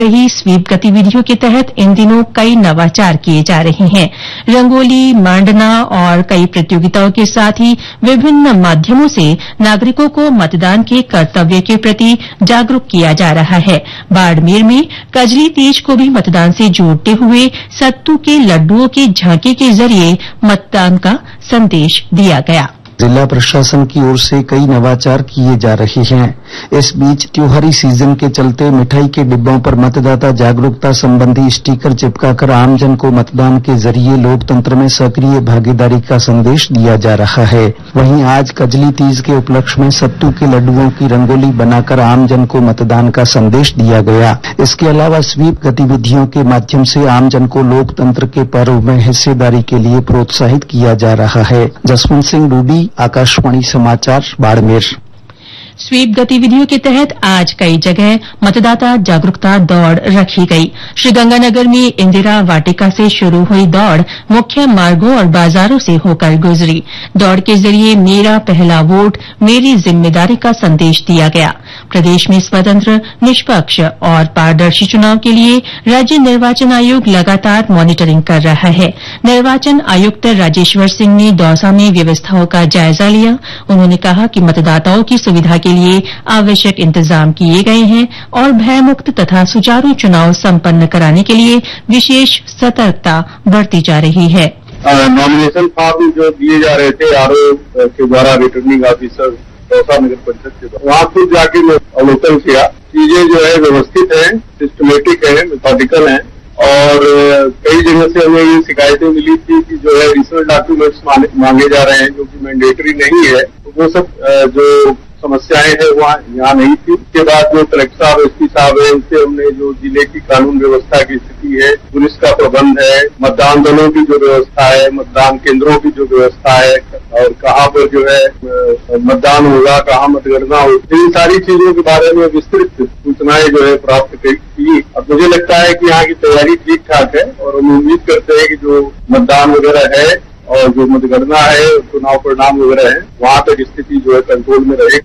ही SVEEP गतिविधियों के तहत इन दिनों कई नवाचार किए जा रहे हैं। रंगोली, मांडना और कई प्रतियोगिताओं के साथ ही विभिन्न माध्यमों से नागरिकों को मतदान के कर्तव्य के प्रति जागरूक किया जा रहा है। बाड़मेर में कजली तीज को भी मतदान से जोड़ते हुए सत्तू के लड्डुओं की झांकी के जरिए मतदान का संदेश दिया गया। जिला प्रशासन की ओर से कई नवाचार किए जा रहे हैं। इस बीच त्योहारी सीजन के चलते मिठाई के डिब्बों पर मतदाता जागरूकता संबंधी स्टिकर चिपकाकर आमजन को मतदान के जरिए लोकतंत्र में सक्रिय भागीदारी का संदेश दिया जा रहा है। वहीं आज कजली तीज के उपलक्ष्य में सत्तू के लड्डुओं की रंगोली बनाकर आमजन को मतदान का संदेश दिया गया। इसके अलावा स्वीप गतिविधियों के माध्यम से आमजन को लोकतंत्र के पर्व में हिस्सेदारी के लिए प्रोत्साहित किया जा रहा है। जसवंत सिंह डूडी, आकाशवाणी समाचार, बाड़मेर। स्वीप गतिविधियों के तहत आज कई जगह मतदाता जागरूकता दौड़ रखी गई। श्रीगंगानगर में इंदिरा वाटिका से शुरू हुई दौड़ मुख्य मार्गों और बाजारों से होकर गुजरी। दौड़ के जरिए मेरा पहला वोट, मेरी जिम्मेदारी का संदेश दिया गया। प्रदेश में स्वतंत्र, निष्पक्ष और पारदर्शी चुनाव के लिए राज्य निर्वाचन आयोग लगातार मॉनिटरिंग कर रहा है। निर्वाचन आयुक्त राजेश्वर सिंह ने दौसा में व्यवस्थाओं का जायजा लिया। उन्होंने कहा कि मतदाताओं की सुविधा के लिए आवश्यक इंतजाम किए गए हैं और भयमुक्त तथा सुचारू चुनाव संपन्न कराने के लिए विशेष सतर्कता बरती जा रही है। नॉमिनेशन फॉर्म जो दिए जा रहे थे आरओ के द्वारा, रिटर्निंग ऑफिसर दौसा नगर परिषद के द्वारा, वहां खुद जाके अवलोकन किया। चीजें जो है व्यवस्थित है, सिस्टमेटिक है, मेथोडिकल है और कई जगह से हमें ये शिकायतें मिली थी कि जो है एडिशनल डॉक्यूमेंट्स मांगे जा रहे हैं जो कि मैंडेटरी नहीं है। तो वो सब जो समस्याएं हैं वहाँ यहाँ नहीं थी। उसके बाद जो कलेक्टर साहब, एसपी साहब है, उनसे हमने जो जिले की कानून व्यवस्था की स्थिति है, पुलिस का प्रबंध है, मतदान दलों की जो व्यवस्था है, मतदान केंद्रों की जो व्यवस्था है और कहाँ पर जो है मतदान होगा, कहाँ मतगणना होगी, इन सारी चीजों के बारे में विस्तृत सूचनाएं जो है प्राप्त की। अब मुझे लगता है कि यहाँ की तैयारी ठीक ठाक है और हम उम्मीद करते हैं कि जो मतदान वगैरह है और जो मतगणना है, चुनाव परिणाम वगैरह है, वहां तक स्थिति जो है कंट्रोल में रहेगी।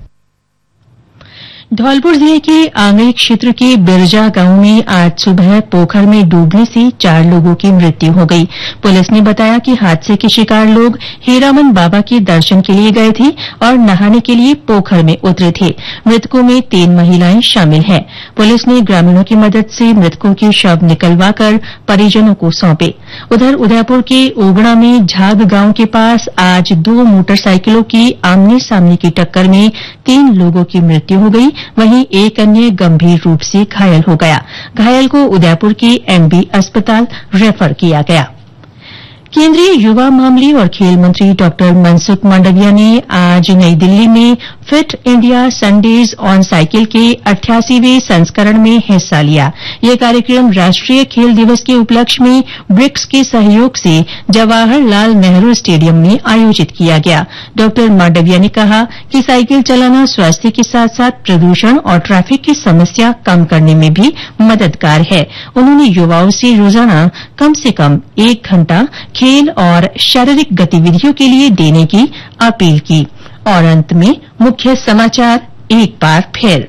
धौलपुर जिले के आंगई क्षेत्र के बिरजा गांव में आज सुबह पोखर में डूबने से 4 लोगों की मृत्यु हो गई। पुलिस ने बताया कि हादसे के शिकार लोग हीरामन बाबा के दर्शन के लिए गए थे और नहाने के लिए पोखर में उतरे थे। मृतकों में 3 महिलाएं शामिल हैं। पुलिस ने ग्रामीणों की मदद से मृतकों के शव निकलवाकर परिजनों को सौंपे। उधर उदयपुर के ओगड़ा में झाग गांव के पास आज 2 मोटरसाइकिलों की आमने सामने की टक्कर में 3 लोगों की मृत्यु हो गई। वहीं एक अन्य गंभीर रूप से घायल हो गया। घायल को उदयपुर के एमबी अस्पताल रेफर किया गया। केंद्रीय युवा मामले और खेल मंत्री डॉक्टर मनसुख मांडविया ने आज नई दिल्ली में fit India Sundays on cycle के 88वें संस्करण में हिस्सा लिया। यह कार्यक्रम राष्ट्रीय खेल दिवस के उपलक्ष्य में ब्रिक्स के सहयोग से जवाहरलाल नेहरू स्टेडियम में आयोजित किया गया। डॉक्टर मांडविया ने कहा कि साइकिल चलाना स्वास्थ्य के साथ साथ प्रदूषण और ट्रैफिक की समस्या कम करने में भी मददगार है। उन्होंने युवाओं से रोजाना कम से कम 1 घंटा खेल और शारीरिक गतिविधियों के लिए देने की अपील की। और अंत में मुख्य समाचार एक बार फिर।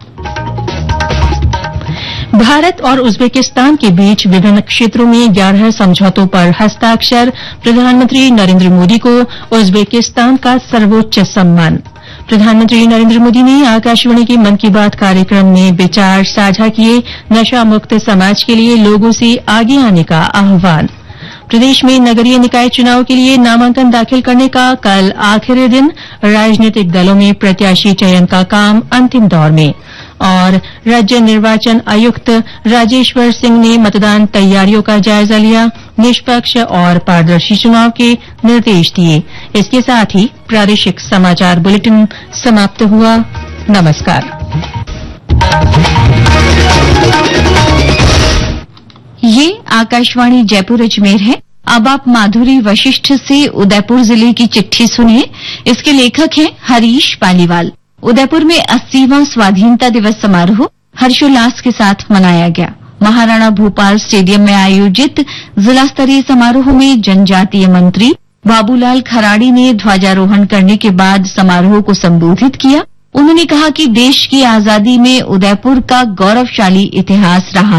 भारत और उज्बेकिस्तान के बीच विभिन्न क्षेत्रों में 11 समझौतों पर हस्ताक्षर। प्रधानमंत्री नरेंद्र मोदी को उज्बेकिस्तान का सर्वोच्च सम्मान। प्रधानमंत्री नरेंद्र मोदी ने आकाशवाणी के मन की बात कार्यक्रम में विचार साझा किए। नशा मुक्त समाज के लिए लोगों से आगे आने का आह्वान। प्रदेश में नगरीय निकाय चुनाव के लिए नामांकन दाखिल करने का कल आखिरी दिन। राजनीतिक दलों में प्रत्याशी चयन का काम अंतिम दौर में। और राज्य निर्वाचन आयुक्त राजेश्वर सिंह ने मतदान तैयारियों का जायजा लिया। निष्पक्ष और पारदर्शी चुनाव के निर्देश दिए। इसके साथ ही प्रादेशिक समाचार बुलेटिन समाप्त हुआ। नमस्कार। ये आकाशवाणी जयपुर अजमेर है। अब आप माधुरी वशिष्ठ से उदयपुर जिले की चिट्ठी सुनिए। इसके लेखक हैं हरीश पालीवाल। उदयपुर में 80वां स्वाधीनता दिवस समारोह हर्षोल्लास के साथ मनाया गया। महाराणा भूपाल स्टेडियम में आयोजित जिला स्तरीय समारोह में जनजातीय मंत्री बाबूलाल खराड़ी ने ध्वजारोहण करने के बाद समारोह को संबोधित किया। उन्होंने कहा कि देश की आजादी में उदयपुर का गौरवशाली इतिहास रहा